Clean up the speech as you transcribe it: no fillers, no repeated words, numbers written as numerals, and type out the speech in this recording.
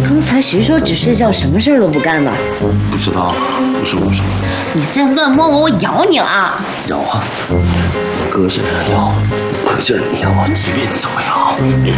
刚才谁说只睡觉，什么事儿都不干的？ 不知道，不是我说的。 你再乱摸我，我咬你啊！ 咬啊！哥是人咬，可劲儿你咬啊！随便你怎么咬。